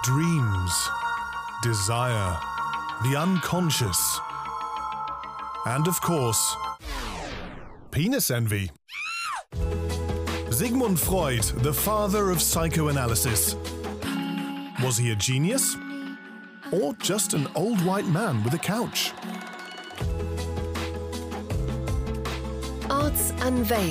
dreams, desire, the unconscious, and of course, penis envy. Sigmund Freud, the father of psychoanalysis. Was he a genius? Or just an old white man with a couch? Arts Unveiled.